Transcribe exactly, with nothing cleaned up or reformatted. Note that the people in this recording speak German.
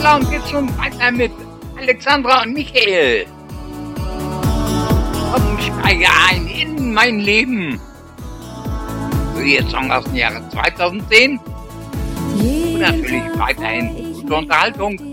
und geht's schon weiter mit Alexandra und Michael. Komm, steige ein in mein Leben. So, jetzt Song aus dem Jahre zweitausendzehn. Und natürlich weiterhin gute Unterhaltung.